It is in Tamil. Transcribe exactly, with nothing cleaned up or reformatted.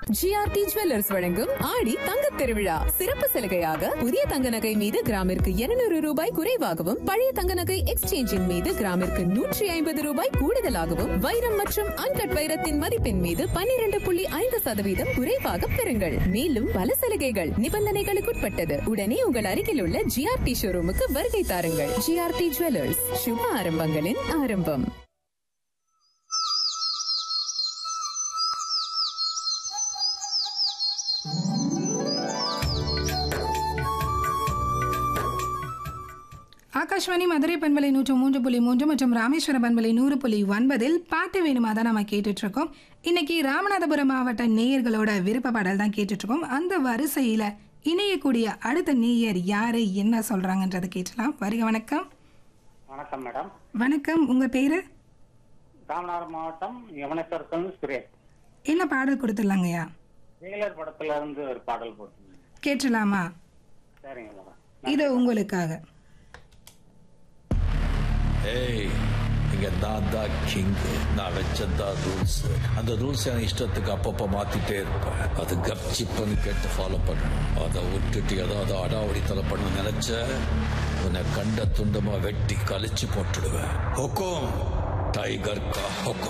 ஜிஆர்டி ஜுவல்லர்ஸ் வழங்கும் ஆடி தங்கத் திருவிழா சிறப்பு சலுகையாக புதிய தங்க நகை மீது கிராமிற்கு இருநூறு ரூபாய் குறைவாகவும் பழைய தங்க நகை எக்ஸ்சேஞ்சின் மீது கிராமிற்கு நூற்றி ஐம்பது ரூபாய் கூடுதலாகவும் வைரம் மற்றும் அன்கட் வைரத்தின் மதிப்பின் மீது பன்னிரண்டு புள்ளி ஐந்து சதவீதம் குறைவாக பெறுங்கள். மேலும் பல சலுகைகள் நிபந்தனைகளுக்குட்பட்டது. உடனே உங்கள் அருகில் உள்ள ஜிஆர்டி ஷோரூமுக்கு வருகை தாருங்கள். ஜிஆர்டி ஜுவல்லர்ஸ், சுப ஆரம்பங்களின் ஆரம்பம். ஆகாஷ்வாணி மதுரை பண்பலை நூற்று மூன்று புள்ளி மூன்று மற்றும் ராமேஸ்வர பண்பலை நூறு புள்ளி ஒன்பதில் பாட்டு வேணுமா தான் நம்ம கேட்டுட்டு இருக்கோம். இன்னைக்கு ராமநாதபுரம் மாவட்ட நேயர்களோட விருப்ப பாடல் தான் கேட்டுட்டு இருக்கோம். அந்த வரிசையில இணையக்கூடிய அடுத்த நேயர் யாரு, என்ன சொல்றாங்கன்றதை கேட்டலாம். வருக. வணக்கம். வணக்கம் மேடம். வணக்கம். உங்க பேரு? ராமநாதபுரம் மாவட்டம் யமுனேஸ்வரத்துல சுரேஷ். என்ன பாடல் கொடுத்துடலாங்கய்யா? ஜெயிலர் படத்துல இருந்து ஒரு பாடல் போட்டு கேட்டலாமா? சரிங்க மேடம். இது உங்களுக்காக. ஏய், இங்க நான் தான் கிங். நான் வச்சதான் ரூல்ஸ். அந்த ரூல்ஸ் என் இஷ்டத்துக்கு அப்பப்ப மாத்திட்டே இருப்பேன். அது கப்சிப்புன்னு கேட்டு ஃபாலோ பண்ணணும். அதை விட்டுட்டு ஏதாவது அடாவடித்தலை பண்ண நினைச்ச உன்னை கண்ட துண்டமா வெட்டி கழிச்சு போட்டுடுவேன். ஹொக்கோம் டைகர் கா ஹொக்கோம்.